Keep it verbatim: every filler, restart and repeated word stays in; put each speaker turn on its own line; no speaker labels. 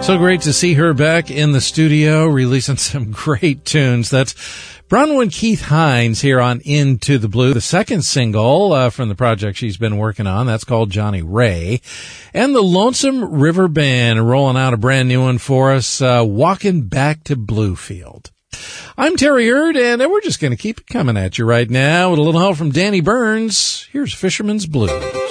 So great to see her back in the studio, releasing some great tunes. That's Bronwyn Keith Hynes here on Into the Blue, the second single uh, from the project she's been working on. That's called Johnny Ray. And the Lonesome River Band rolling out a brand new one for us, uh, Walking Back to Bluefield. I'm Terry Hurd, and we're just going to keep it coming at you right now with a little help from Danny Burns. Here's Fisherman's Blues.